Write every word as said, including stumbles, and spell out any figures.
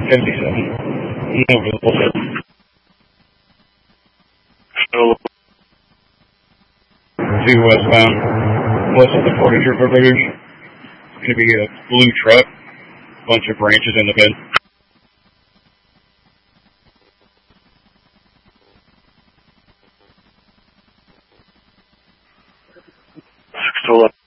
fifty-seven. Over the bullshit. Two westbound. West of the furniture village. It's going to be a blue truck. Bunch of branches in the bed. Still up.